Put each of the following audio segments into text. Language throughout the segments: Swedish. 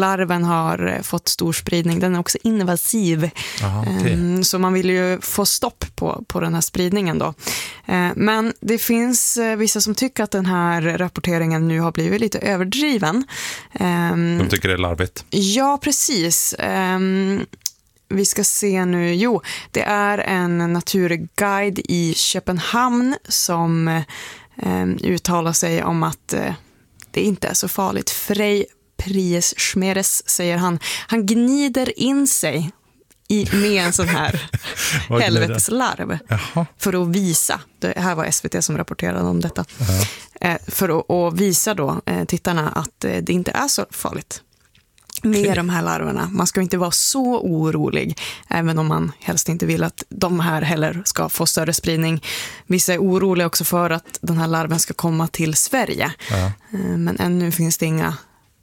larven har fått stor spridning. Den är också invasiv. Aha, okay. Så man vill ju få stopp på den här spridningen då. Men det finns vissa som tycker att den här rapporteringen nu har blivit lite överdriven. De tycker det är larvigt. Ja, precis. Vi ska se nu. Jo, det är en naturguide i Köpenhamn som uttalar sig om att det inte är så farligt. Frej Pries Schmeres, säger han. Han gnider in sig med en sån här helveteslarv för att visa. Det här var SVT som rapporterade om detta. För att visa då tittarna att det inte är så farligt med de här larverna. Man ska inte vara så orolig, även om man helst inte vill att de här heller ska få större spridning. Vissa är oroliga också för att den här larven ska komma till Sverige. Men ännu finns det inga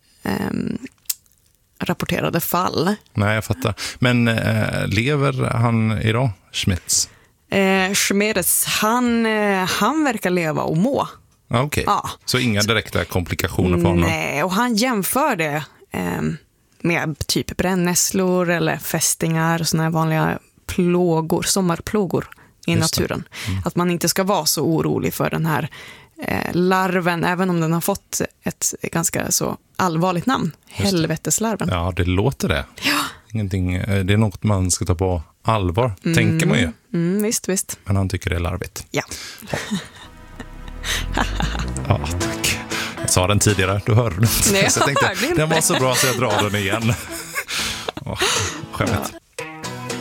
rapporterade fall. Nej, jag fattar. Men lever han idag, Schmitz? Schmedes, han verkar leva och må. Okej. Ja. Så inga direkta komplikationer för honom? Nej, och han jämför det med typ brännässlor eller fästingar och såna här vanliga plågor, sommarplågor i naturen. Att man inte ska vara så orolig för den här larven, även om den har fått ett ganska så allvarligt namn. Helveteslarven. Ja, det låter det. Ja. Ingenting, det är något man ska ta på allvar, tänker man ju. Visst. Men han tycker det är larvigt. Ja. Ja, tack. Jag sa den tidigare, du hörde den. Nej, så jag tänkte, den var så bra så jag drar den igen. Skämt.